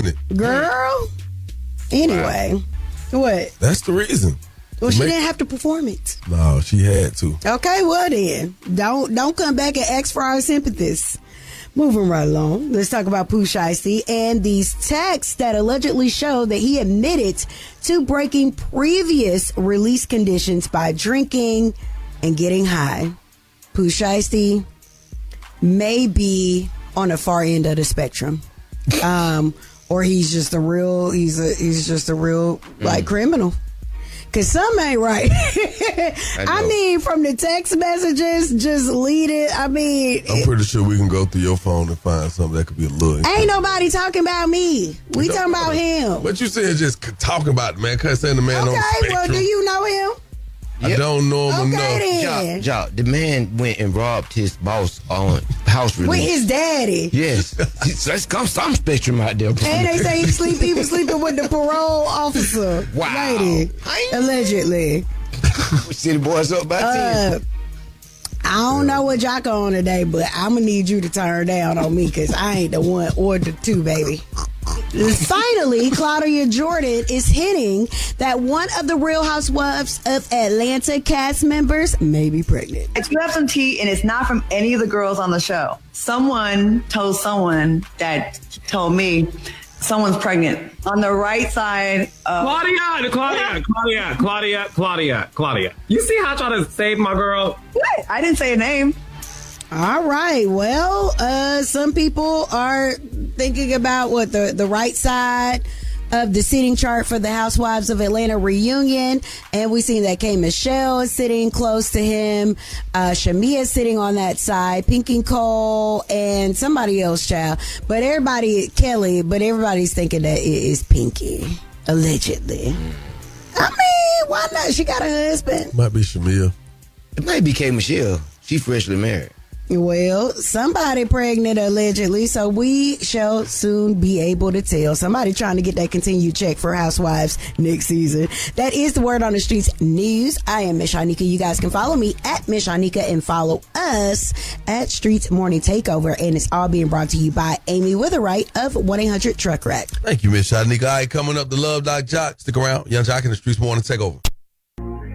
doing it. Girl. Anyway, what? That's the reason. Well, she didn't have to perform it. No, she had to. Okay, well then. Don't come back and ask for our sympathies. Moving right along, let's talk about Pooh Shiesty and these texts that allegedly show that he admitted to breaking previous release conditions by drinking and getting high. Pooh Shiesty may be on the far end of the spectrum, or he's just a real like criminal. Cause some ain't right. I mean, from the text messages, just lead it. I mean, I'm pretty sure we can go through your phone and find something that could be a little. Ain't nobody talking about me. We talking about him. But you said just talking about the man. Cause saying the man on the spectrum. Okay, well, do you know him? I don't know him enough. Jock, the man went and robbed his boss on house release. With his daddy. Yes. Let's come some spectrum out there. And they say he was sleeping with the parole officer. Wow. Lady. Allegedly. City boys up by 10. I don't know what Jock on today, but I'm going to need you to turn down on me because I ain't the one or the two, baby. Finally, Claudia Jordan is hinting that one of the Real Housewives of Atlanta cast members may be pregnant. If you have some tea and it's not from any of the girls on the show, someone told someone that told me someone's pregnant on the right side of... Claudia. You see how I try to save my girl? What? I didn't say a name. All right. Well, some people are thinking about what the right side of the seating chart for the Housewives of Atlanta reunion. And we seen that K. Michelle is sitting close to him. Shamia sitting on that side. Pinky Cole and somebody else, child. But everybody's thinking that it is Pinky, allegedly. I mean, why not? She got a husband. Might be Shamia. It might be K. Michelle. She freshly married. Well, somebody pregnant allegedly, so we shall soon be able to tell. Somebody trying to get that continued check for Housewives next season. That is the Word on the Streets news. I am Miss Shanika. You guys can follow me at Miss Shanika and follow us at Streets Morning Takeover. And it's all being brought to you by Amy Witherite of 1-800 Truck Rack. Thank you, Miss Shanika. All right, coming up, the Love Doc Jock. Stick around. Young Jock in the Streets Morning Takeover.